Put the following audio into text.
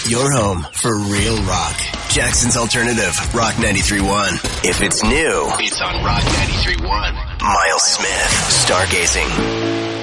Your home for real rock. Jackson's Alternative, Rock 93.1. If it's new, it's on Rock 93.1. Miles Smith, Stargazing.